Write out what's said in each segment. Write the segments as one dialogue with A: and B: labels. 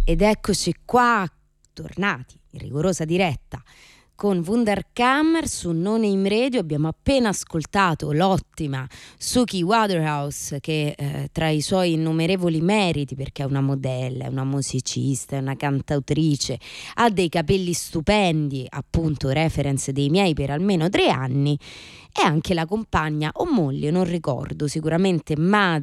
A: Ed eccoci qua, tornati in rigorosa diretta con Wunderkammer su No Name Radio. Abbiamo appena ascoltato l'ottima Suki Waterhouse, che tra i suoi innumerevoli meriti, perché è una modella, è una musicista, è una cantautrice, ha dei capelli stupendi, appunto reference dei miei per almeno 3 anni, è anche la compagna o moglie, non ricordo, sicuramente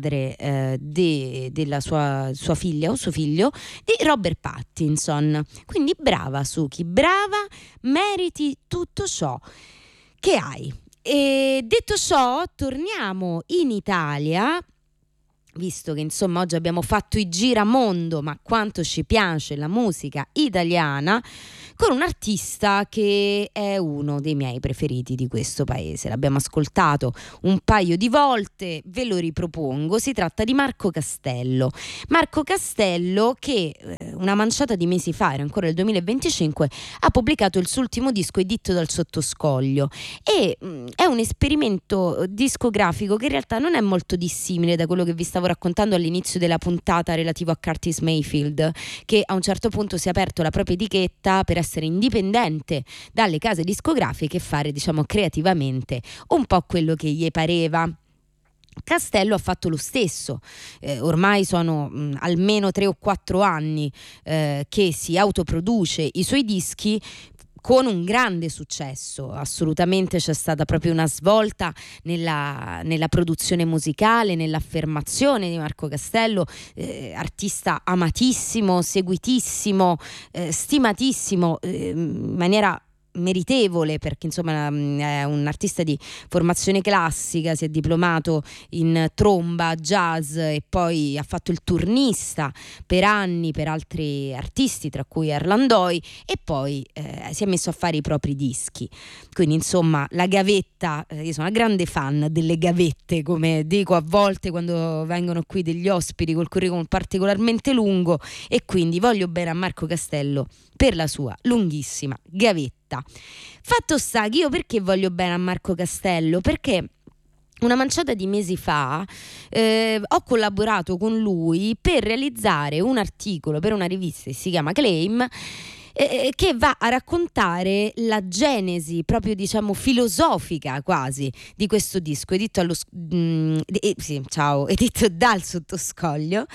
A: madre della sua figlia o suo figlio, di Robert Pattinson. Quindi brava Suki, brava, meriti tutto ciò che hai. E detto ciò, torniamo in Italia, visto che insomma oggi abbiamo fatto i giramondo, ma quanto ci piace la musica italiana, con un artista che è uno dei miei preferiti di questo paese. L'abbiamo ascoltato un paio di volte, ve lo ripropongo. Si tratta di Marco Castello. Marco Castello che una manciata di mesi fa, era ancora il 2025, ha pubblicato il suo ultimo disco Editto dal Sottoscoglio, e è un esperimento discografico che in realtà non è molto dissimile da quello che vi stavo raccontando all'inizio della puntata relativo a Curtis Mayfield, che a un certo punto si è aperto la propria etichetta per essere indipendente dalle case discografiche e fare, diciamo, creativamente un po' quello che gli pareva. Castello ha fatto lo stesso, ormai sono almeno 3 o 4 anni che si autoproduce i suoi dischi, con un grande successo. Assolutamente c'è stata proprio una svolta nella produzione musicale, nell'affermazione di Marco Castello, artista amatissimo, seguitissimo, stimatissimo, in maniera meritevole, perché insomma è un artista di formazione classica, si è diplomato in tromba, jazz e poi ha fatto il turnista per anni per altri artisti, tra cui Erlandoi, e poi si è messo a fare i propri dischi. Quindi insomma la gavetta, io sono una grande fan delle gavette, come dico a volte quando vengono qui degli ospiti col curriculum particolarmente lungo, e quindi voglio bene a Marco Castello per la sua lunghissima gavetta. Fatto sta che io perché voglio bene a Marco Castello? Perché una manciata di mesi fa ho collaborato con lui per realizzare un articolo per una rivista che si chiama Claim, che va a raccontare la genesi proprio, diciamo, filosofica quasi di questo disco editto editto dal Sottoscoglio,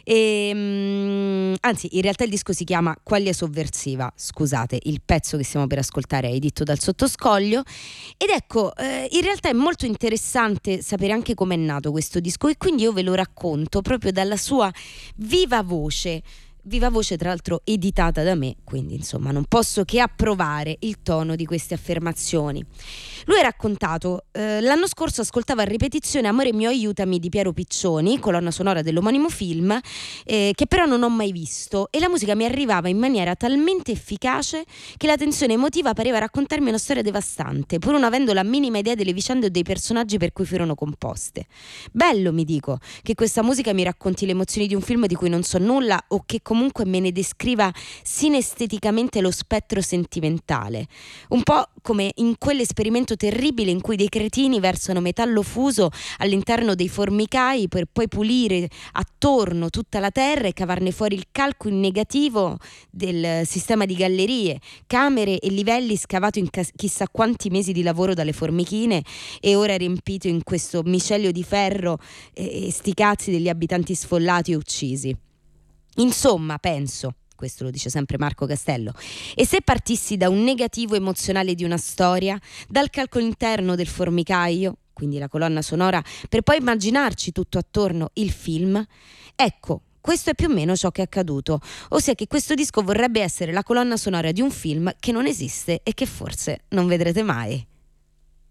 A: anzi in realtà il disco si chiama Quaglia Sovversiva, scusate, il pezzo che stiamo per ascoltare è editto dal Sottoscoglio. Ed ecco, in realtà è molto interessante sapere anche com'è nato questo disco, e quindi io ve lo racconto proprio dalla sua viva voce, tra l'altro editata da me, quindi insomma non posso che approvare il tono di queste affermazioni. Lui ha raccontato: l'anno scorso ascoltavo a ripetizione Amore mio aiutami di Piero Piccioni, colonna sonora dell'omonimo film, che però non ho mai visto, e la musica mi arrivava in maniera talmente efficace che la tensione emotiva pareva raccontarmi una storia devastante, pur non avendo la minima idea delle vicende o dei personaggi per cui furono composte. Bello, mi dico, che questa musica mi racconti le emozioni di un film di cui non so nulla, o che comunque me ne descriva sinesteticamente lo spettro sentimentale, un po' come in quell'esperimento terribile in cui dei cretini versano metallo fuso all'interno dei formicai per poi pulire attorno tutta la terra e cavarne fuori il calco in negativo del sistema di gallerie, camere e livelli scavato in chissà quanti mesi di lavoro dalle formichine, e ora riempito in questo micelio di ferro e sti cazzi degli abitanti sfollati e uccisi. Insomma, penso, questo lo dice sempre Marco Castello, e se partissi da un negativo emozionale di una storia, dal calcolo interno del formicaio, quindi la colonna sonora, per poi immaginarci tutto attorno il film, ecco, questo è più o meno ciò che è accaduto, ossia che questo disco vorrebbe essere la colonna sonora di un film che non esiste e che forse non vedrete mai.